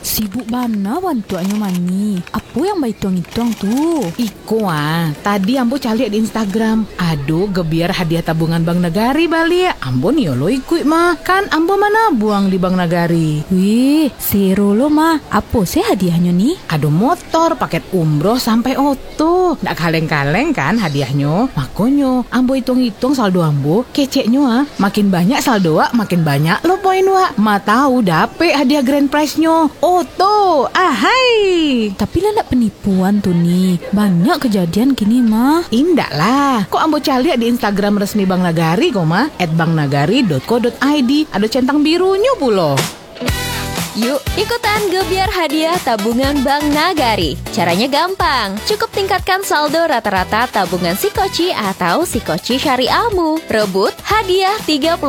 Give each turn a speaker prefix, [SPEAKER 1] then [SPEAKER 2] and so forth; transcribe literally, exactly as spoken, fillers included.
[SPEAKER 1] Sibuk bana bantuannya mani. Apa yang baitong-itong tuh?
[SPEAKER 2] Iko ah, tadi ambo cari di Instagram. Aduh, gebiar hadiah tabungan Bank Nagari Bali. Ambo nih lo ikut mah. Kan ambo mana buang di Bank Nagari.
[SPEAKER 1] Wih, seru lo mah. Apa sih hadiahnya nih?
[SPEAKER 2] Aduh, motor, paket umroh sampai oto. Nggak kaleng-kaleng kan hadiahnya. Makanya ambo hitung-hitung saldo ambo. Keceknya ah, makin banyak saldo ah, makin banyak lo poin wa. Ma tahu dapet hadiah grand prize-nya. Oto, ahai.
[SPEAKER 1] Tapi lah nak penipuan tuh nih. Banyak kejadian gini mah.
[SPEAKER 2] Indah lah. Kok ambo cari di Instagram resmi Bank Nagari kok mah. at banknagari dot co dot i d. Ada centang birunya pulo.
[SPEAKER 3] Yuk, ikutan gebiar hadiah tabungan Bank Nagari. Caranya gampang. Cukup tingkatkan saldo rata-rata tabungan Sikoci atau Sikoci Syariahmu. Rebut hadiah tiga puluh